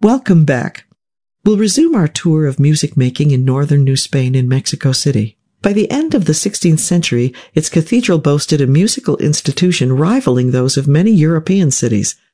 Welcome back. We'll resume our tour of music making in northern New Spain in Mexico City. By the end of the 16th century, its cathedral boasted a musical institution rivaling those of many European cities,